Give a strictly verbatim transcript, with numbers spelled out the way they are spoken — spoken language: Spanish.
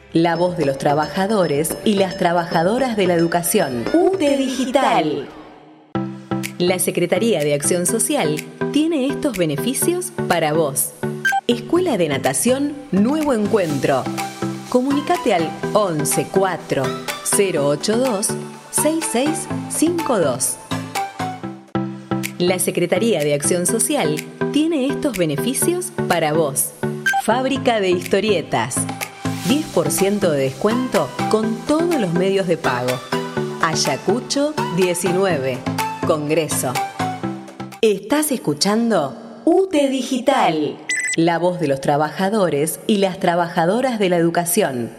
La voz de los trabajadores y las trabajadoras de la educación. U T E Digital. La Secretaría de Acción Social tiene estos beneficios para vos. Escuela de Natación Nuevo Encuentro. Comunicate al once cuatro cero ocho dos seis seis cinco dos. La Secretaría de Acción Social tiene estos beneficios para vos. Fábrica de historietas. diez por ciento de descuento con todos los medios de pago. Ayacucho diecinueve. Congreso. Estás escuchando U T E Digital. La voz de los trabajadores y las trabajadoras de la educación.